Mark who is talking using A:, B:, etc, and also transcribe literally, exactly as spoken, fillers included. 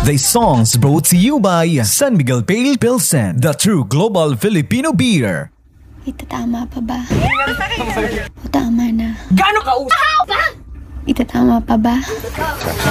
A: These songs brought to you by San Miguel Pale Pilsen, the true global Filipino beer.
B: Itatama pa ba? O tama na?
C: Gano'n ka usap?
B: Itatama pa ba?